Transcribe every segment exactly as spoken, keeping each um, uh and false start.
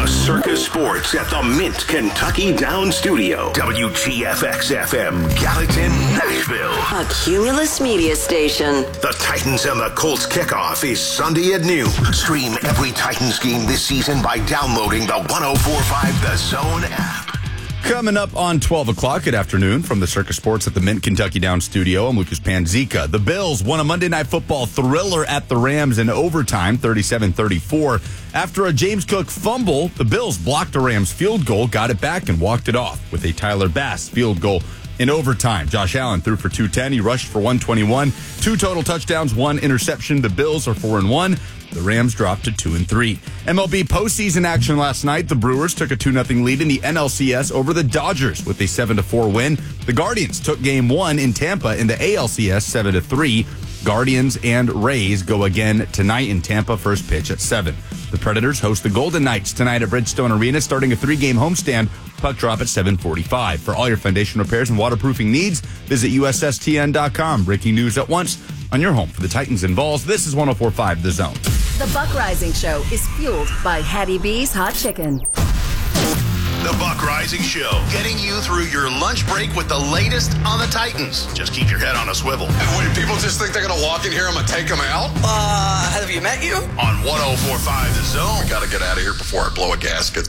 The Circus Sports at the Mint Kentucky Downs Studio. W G F X F M, Gallatin, Nashville. A Cumulus Media Station. The Titans and the Colts kickoff is Sunday at noon. Stream every Titans game this season by downloading the one oh four point five The Zone app. Coming up on twelve o'clock at afternoon from the Circus Sports at the Mint Kentucky Downs Studio, I'm Lucas Panzica. The Bills won a Monday Night Football thriller at the Rams in overtime, thirty-seven thirty-four. After a James Cook fumble, the Bills blocked a Rams field goal, got it back, and walked it off with a Tyler Bass field goal in overtime. Josh Allen threw for two ten. He rushed for one twenty-one. Two total touchdowns, one interception. The Bills are four and one. The Rams dropped to two and three. M L B postseason action last night. The Brewers took a two nothing lead in the N L C S over the Dodgers with a seven to four win. The Guardians took game one in Tampa in the A L C S seven to three. Guardians and Rays go again tonight in Tampa, first pitch at seven. The Predators host the Golden Knights tonight at Bridgestone Arena, starting a three-game homestand. Puck drop at seven forty-five. For all your foundation repairs and waterproofing needs, visit U S S T N dot com. Breaking news at once on your home for the Titans and Vols. This is one oh four point five The Zone. The Buck Rising Show is fueled by Hattie B's Hot Chicken. The Buck Rising Show, getting you through your lunch break with the latest on the Titans. Just keep your head on a swivel. What, do people just think they're going to walk in here and I'm going to take them out? Uh, have you met you? On one oh four point five The Zone. I got to get out of here before I blow a gasket.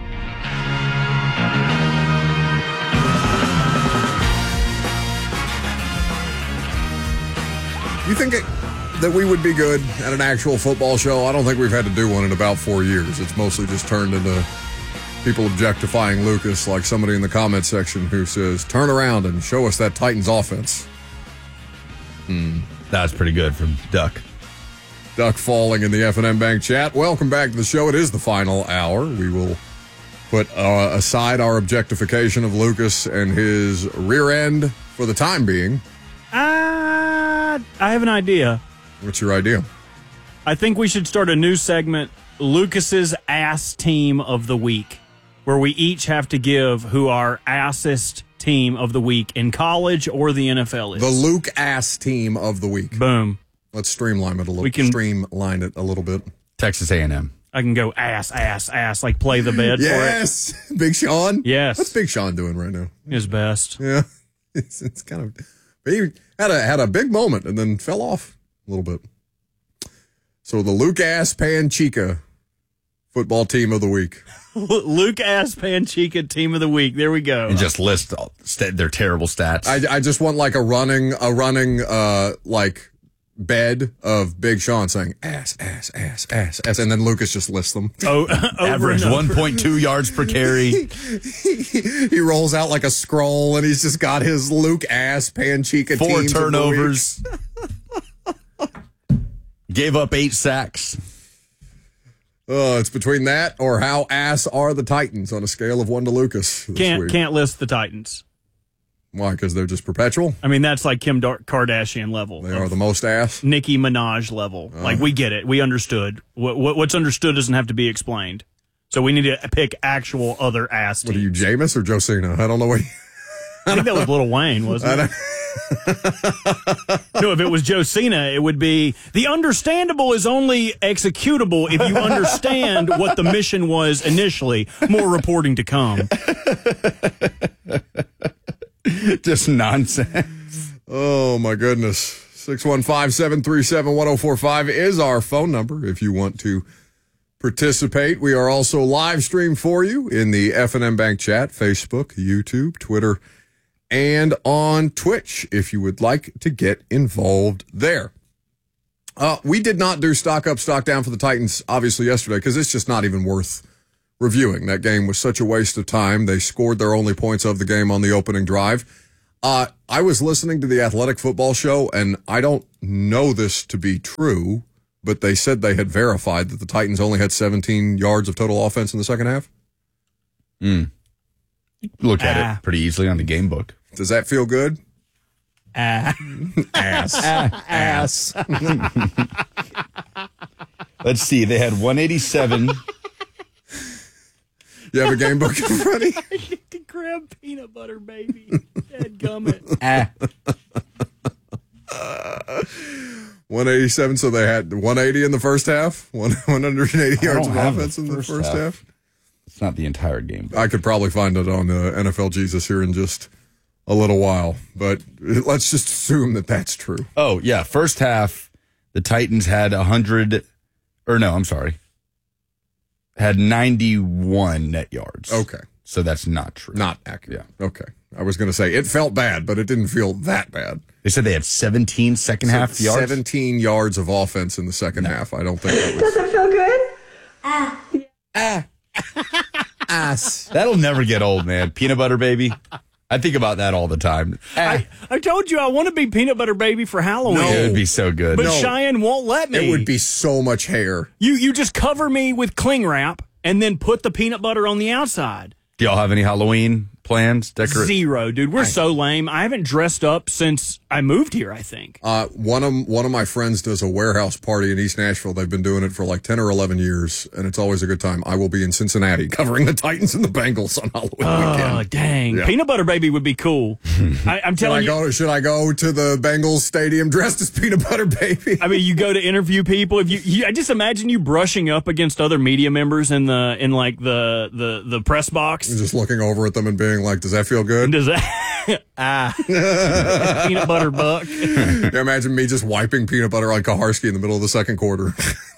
You think it, that we would be good at an actual football show? I don't think we've had to do one in about four years. It's mostly just turned into people objectifying Lucas, like somebody in the comment section who says, turn around and show us that Titans offense. Hmm. That's pretty good from Duck. Duck falling in the F and M Bank chat. Welcome back to the show. It is the final hour. We will put uh, aside our objectification of Lucas and his rear end for the time being. Uh, I have an idea. What's your idea? I think we should start a new segment, Lucas's Ass Team of the Week, where we each have to give who our assest team of the week in college or the N F L is. The Luke Ass Team of the Week. Boom. Let's streamline it a little. We can streamline it a little bit. Texas A and M. I can go ass, ass, ass, like play the bed yes. for it. Big Sean? Yes. What's Big Sean doing right now? His best. Yeah. It's, it's kind of... He had a, had a big moment and then fell off a little bit. So the Luke Ass Panchica football team of the week. Luke Ass Panchica team of the week. There we go. And just list all, st- their terrible stats. I, I just want like a running, a running, uh, like bed of Big Sean saying ass, ass, ass, ass, ass, and then Lucas just lists them. Oh, average one point two yards per carry. he, he, he rolls out like a scroll, and he's just got his Luke Ass Panchica Four teams turnovers. Gave up eight sacks. Oh, it's between that or how ass are the Titans on a scale of one to Lucas. This can't week. can't list the Titans. Why? Because they're just perpetual? I mean, that's like Kim Dar- Kardashian level. They are the most ass? Nicki Minaj level. Uh, like, we get it. We understood. What, what, what's understood doesn't have to be explained. So we need to pick actual other ass teams. What are you, Jameis or Josina? I don't know what you... I think that was Lil Wayne, wasn't it? No, if it was Josina, it would be, the understandable is only executable if you understand what the mission was initially. More reporting to come. Just nonsense. Oh, my goodness. six one five, seven three seven, one oh four five is our phone number if you want to participate. We are also live streamed for you in the F and M Bank chat, Facebook, YouTube, Twitter, and on Twitch if you would like to get involved there. Uh, we did not do stock up, stock down for the Titans, obviously, yesterday because it's just not even worth reviewing. That game was such a waste of time. They scored their only points of the game on the opening drive. Uh, I was listening to the Athletic Football Show, and I don't know this to be true, but they said they had verified that the Titans only had seventeen yards of total offense in the second half. Mm. Look at Ah. it pretty easily on the game book. Does that feel good? Ah. Ass. Ass. Let's see. They had one eighty-seven. You have a game book in front of you? I get to grab peanut butter, baby. Dadgummit. Ah. Uh, one eighty-seven, so they had one eighty in the first half, one, one hundred eighty yards of have offense the in the first first half. half. It's not the entire game. I could probably find it on uh, N F L Jesus here in just a little while, but let's just assume that that's true. Oh, yeah. First half, the Titans had one hundred, or no, I'm sorry, had ninety-one net yards. Okay. So that's not true. Not accurate. Yeah. Okay. I was going to say it felt bad, but it didn't feel that bad. They said they had seventeen second half yards. seventeen yards of offense in the second no. half. I don't think that was. Does it feel good? Ah. Ah. Ass. That'll never get old, man. Peanut butter baby. I think about that all the time. I, I told you I want to be peanut butter baby for Halloween. No. It would be so good. But no. Cheyenne won't let me. It would be so much hair. You you just cover me with cling wrap and then put the peanut butter on the outside. Do y'all have any Halloween plans? Decorate? Zero, dude. We're I, so lame. I haven't dressed up since I moved here, I think. Uh, one of one of my friends does a warehouse party in East Nashville. They've been doing it for like ten or eleven years, and it's always a good time. I will be in Cincinnati covering the Titans and the Bengals on Halloween oh, weekend. Oh, dang. Yeah. Peanut butter baby would be cool. I, I'm telling should I you. Go, should I go to the Bengals stadium dressed as peanut butter baby? I mean, you go to interview people. If you, you, I just imagine you brushing up against other media members in the in like the the, the press box. And just looking over at them and being like, does that feel good? Does that? ah. Peanut butter buck. Yeah, imagine me just wiping peanut butter on Kaharski in the middle of the second quarter.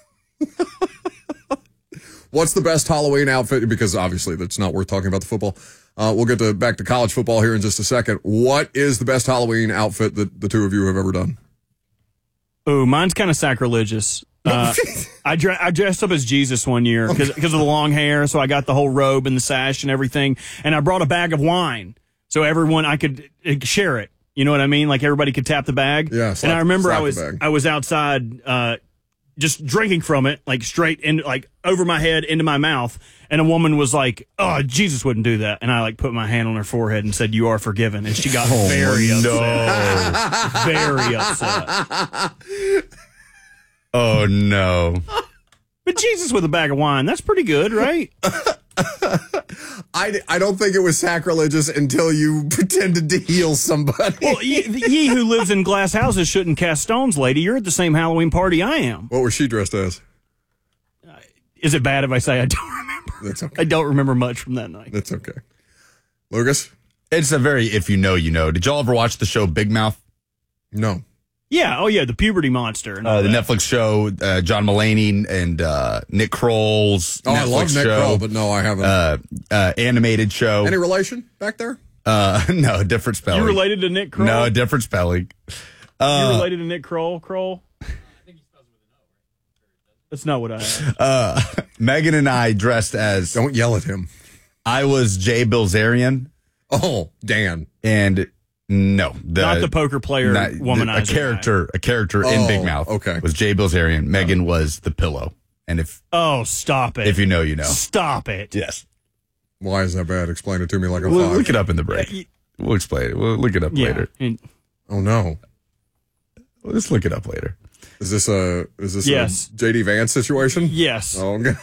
What's the best Halloween outfit? Because obviously that's not worth talking about the football. Uh, we'll get to back to college football here in just a second. What is the best Halloween outfit that the two of you have ever done? Ooh, mine's kind of sacrilegious. Uh, I, dre- I dressed up as Jesus one year because of the long hair, so I got the whole robe and the sash and everything, and I brought a bag of wine so everyone I could uh, share it. You know what I mean? Like everybody could tap the bag. Yeah. Slap, and I remember I was bag. I was outside uh, just drinking from it, like straight in, like over my head into my mouth, and a woman was like, "Oh, Jesus wouldn't do that," and I like put my hand on her forehead and said, "You are forgiven," and she got oh, very no. upset, very upset. Oh, no. But Jesus with a bag of wine, that's pretty good, right? I, I don't think it was sacrilegious until you pretended to heal somebody. Well, ye, ye who lives in glass houses shouldn't cast stones, lady. You're at the same Halloween party I am. What was she dressed as? Uh, is it bad if I say I don't remember? That's okay. I don't remember much from that night. That's okay. Lucas? It's a very if you know, you know. Did y'all ever watch the show Big Mouth? No. Yeah, oh yeah, the puberty monster. And uh, the that. Netflix show, uh, John Mulaney and uh, Nick Kroll's Oh, Netflix I love Nick show, Kroll, but no, I haven't. Uh, uh, animated show. Any relation back there? Uh, no, different spelling. You related to Nick Kroll? No, different spelling. Uh, you related to Nick Kroll? Kroll? I think he spells with an O, right? That's not what I have. Uh, Megan and I dressed as... Don't yell at him. I was Jay Bilzerian. Oh, Dan. And... No, the, not the poker player not, womanizer. A character, guy. a character oh, in Big Mouth. Okay, was Jay Bilzerian. Megan oh. was the pillow. And if oh, stop it! If you know, you know. Stop it! Yes. Why is that bad? Explain it to me like a we'll five. Look it up in the break. Yeah, we'll explain it. We'll look it up yeah, later. And, oh no! Let's look it up later. Is this a is this yes. a J D Vance situation? Yes. Oh. Okay.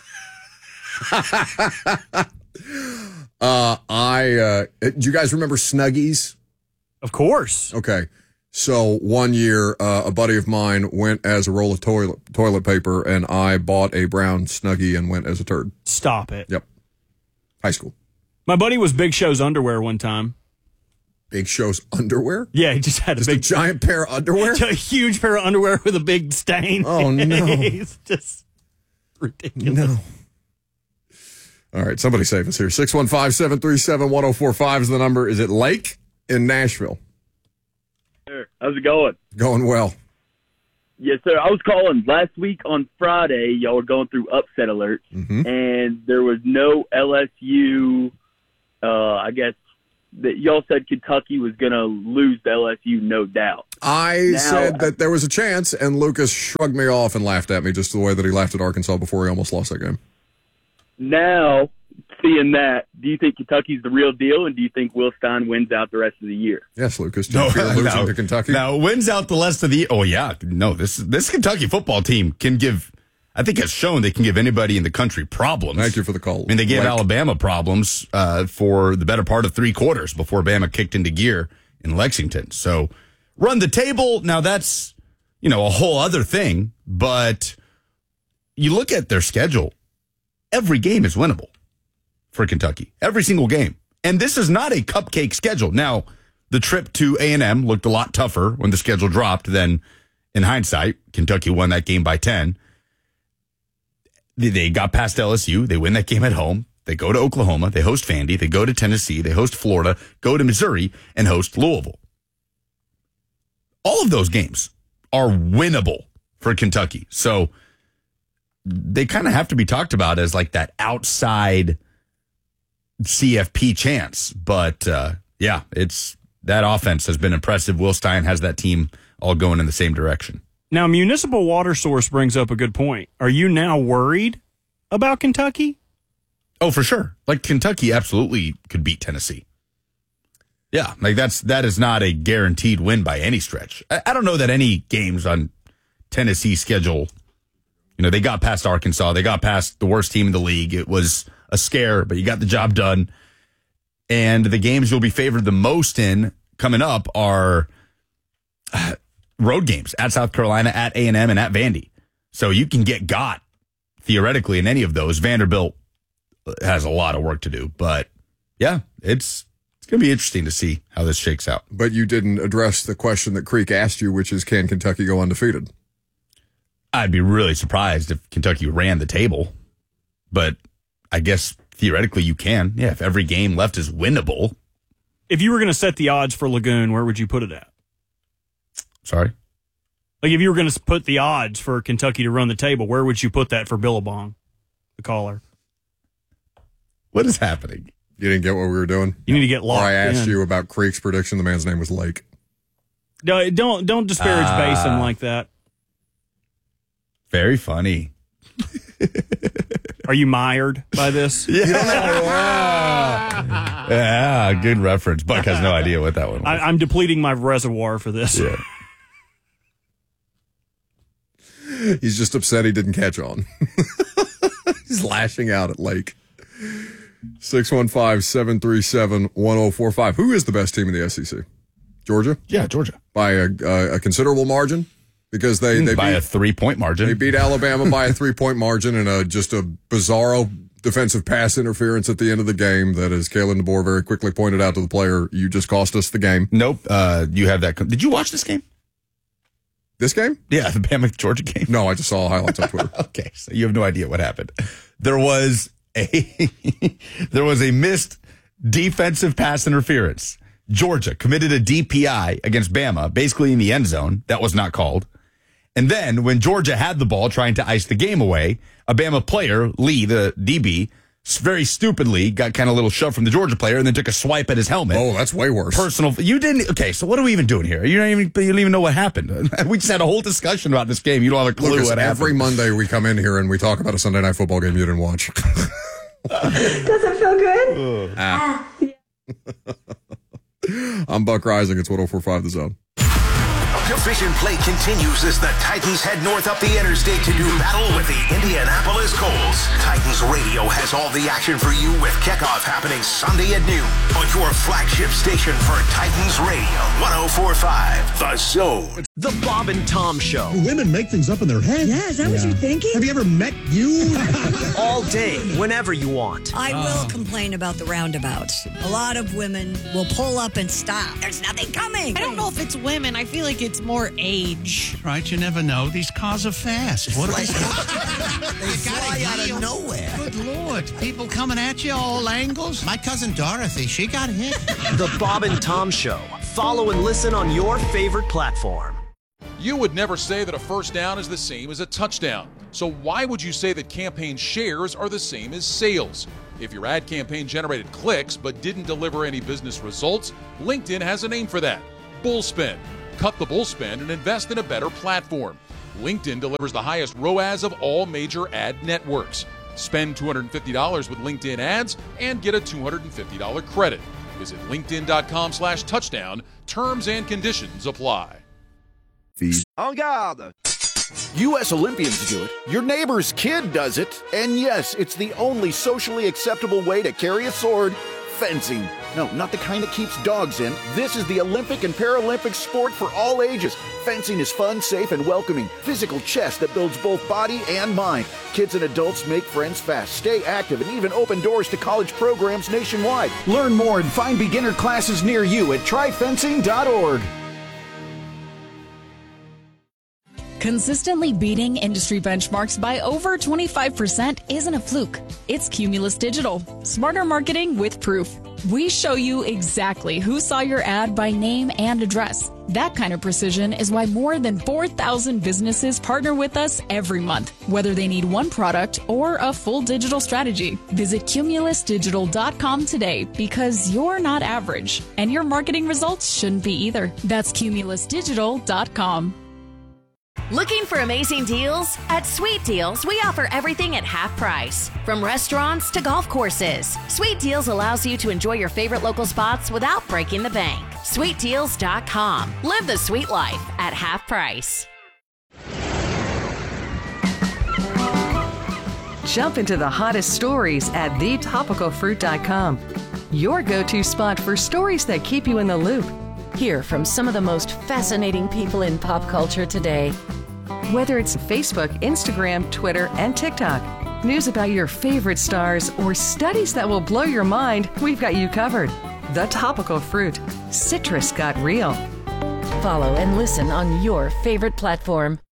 uh, I uh, do you guys remember Snuggies? Of course. Okay. So one year, uh, a buddy of mine went as a roll of toilet toilet paper, and I bought a brown Snuggie and went as a turd. Stop it. Yep. High school. My buddy was Big Show's underwear one time. Big Show's underwear? Yeah, he just had just a big a giant pair of underwear. A huge pair of underwear with a big stain. Oh no! It's just ridiculous. No. All right, somebody save us here. six one five, seven three seven, one oh four five is the number. Is it Lake in Nashville? Sir, how's it going? Going well. Yes, sir. I was calling last week on Friday. Y'all were going through upset alerts, mm-hmm. and there was no L S U. Uh, I guess that y'all said Kentucky was going to lose to L S U, no doubt. I now, said that there was a chance, and Lucas shrugged me off and laughed at me just the way that he laughed at Arkansas before he almost lost that game. Now, seeing that, do you think Kentucky's the real deal, and do you think Will Stein wins out the rest of the year? Yes, Lucas. Do you fear losing no, to Kentucky? Now, wins out the rest of the year. Oh, yeah. No, this this Kentucky football team can give, I think has shown they can give anybody in the country problems. Thank you for the call. I mean, they gave Lake. Alabama problems uh, for the better part of three quarters before Bama kicked into gear in Lexington. So, run the table. Now, that's, you know, a whole other thing. But you look at their schedule, every game is winnable. for Kentucky. Every single game. And this is not a cupcake schedule. Now, the trip to A and M looked a lot tougher when the schedule dropped than in hindsight. Kentucky won that game by ten. They got past L S U. They win that game at home. They go to Oklahoma. They host Vandy. They go to Tennessee. They host Florida, go to Missouri, and host Louisville. All of those games are winnable for Kentucky. So they kind of have to be talked about as like that outside C F P chance. But uh, yeah, it's that offense has been impressive. Will Stein has that team all going in the same direction. Now, Municipal Water Source brings up a good point. Are you now worried about Kentucky? Oh, for sure. Like Kentucky absolutely could beat Tennessee. Yeah, like that's that is not a guaranteed win by any stretch. I, I don't know that any games on Tennessee's schedule, you know, they got past Arkansas. They got past the worst team in the league. It was a scare, but you got the job done. And the games you'll be favored the most in coming up are uh, road games at South Carolina, at A and M, and at Vandy. So you can get got, theoretically, in any of those. Vanderbilt has a lot of work to do. But, yeah, it's it's going to be interesting to see how this shakes out. But you didn't address the question that Creek asked you, which is, can Kentucky go undefeated? I'd be really surprised if Kentucky ran the table. But I guess theoretically you can. Yeah, if every game left is winnable. If you were going to set the odds for Lagoon, where would you put it at? Sorry? Like if you were going to put the odds for Kentucky to run the table, where would you put that for Billabong, the caller? What is happening? You didn't get what we were doing? You need to get locked Or I asked in. you about Creek's prediction. The man's name was Lake. No, don't don't disparage Ah. Basin like that. Very funny. Are you mired by this? Yeah. Yeah, good reference. Buck has no idea what that one was. I, I'm depleting my reservoir for this. Yeah. He's just upset he didn't catch on. He's lashing out at Lake. six one five, seven three seven, one oh four five. Who is the best team in the S E C? Georgia? Yeah, Georgia. By a, a, a considerable margin? Because they, they by beat, a three-point margin. They beat Alabama by a three-point margin and a, just a bizarro defensive pass interference at the end of the game that, as Kalen DeBoer very quickly pointed out to the player, you just cost us the game. Nope. Uh, you have that. Com- Did you watch this game? This game? Yeah, the Bama-Georgia game. No, I just saw highlights on Twitter. Okay, so you have no idea what happened. There was a there was a missed defensive pass interference. Georgia committed a D P I against Bama, basically in the end zone. That was not called. And then when Georgia had the ball trying to ice the game away, a Bama player, Lee, the D B, very stupidly got kind of a little shove from the Georgia player and then took a swipe at his helmet. Oh, that's way worse. Personal. You didn't. Okay, so what are we even doing here? You don't even, you don't even know what happened. We just had a whole discussion about this game. You don't have a clue Lucas, what happened. every Monday we come in here and we talk about a Sunday night football game you didn't watch. Does it feel good? Ah. I'm Buck Rising. It's one oh four point five The Zone. Division play continues as the Titans head north up the interstate to do battle with the Indianapolis Colts. Titans Radio has all the action for you with kickoff happening Sunday at noon on your flagship station for Titans Radio, one oh four point five The Zone. The Bob and Tom Show. Women make things up in their head. Yeah, is that yeah. what you're thinking? Have you ever met you? All day, whenever you want. I will complain about the roundabouts. A lot of women will pull up and stop. There's nothing coming. I don't know if it's women. I feel like it's more age. Right, you never know. These cars are fast. What are they? They fly out of nowhere. Good Lord. People coming at you all angles. My cousin Dorothy, she got hit. The Bob and Tom Show. Follow and listen on your favorite platform. You would never say that a first down is the same as a touchdown. So why would you say that campaign shares are the same as sales? If your ad campaign generated clicks but didn't deliver any business results, LinkedIn has a name for that. Bullspend. Cut the bullspend and invest in a better platform. LinkedIn delivers the highest R O A S of all major ad networks. Spend two hundred fifty dollars with LinkedIn ads and get a two hundred fifty dollars credit. Visit linkedin.com slash touchdown. Terms and conditions apply. En garde! U S Olympians do it, your neighbor's kid does it, and yes, it's the only socially acceptable way to carry a sword fencing. No, not the kind that keeps dogs in. This is the Olympic and Paralympic sport for all ages. Fencing is fun, safe, and welcoming. Physical chess that builds both body and mind. Kids and adults make friends fast, stay active, and even open doors to college programs nationwide. Learn more and find beginner classes near you at try fencing dot org. Consistently beating industry benchmarks by over twenty-five percent isn't a fluke. It's Cumulus Digital. Smarter marketing with proof. We show you exactly who saw your ad by name and address. That kind of precision is why more than four thousand businesses partner with us every month, whether they need one product or a full digital strategy. Visit cumulus digital dot com today because you're not average, and your marketing results shouldn't be either. That's cumulus digital dot com. Looking for amazing deals? At Sweet Deals, we offer everything at half price. From restaurants to golf courses, Sweet Deals allows you to enjoy your favorite local spots without breaking the bank. sweet deals dot com. Live the sweet life at half price. Jump into the hottest stories at the topical fruit dot com. Your go-to spot for stories that keep you in the loop. Hear from some of the most fascinating people in pop culture today. Whether it's Facebook, Instagram, Twitter, and TikTok, news about your favorite stars, or studies that will blow your mind, we've got you covered. The Topical Fruit. Citrus got real. Follow and listen on your favorite platform.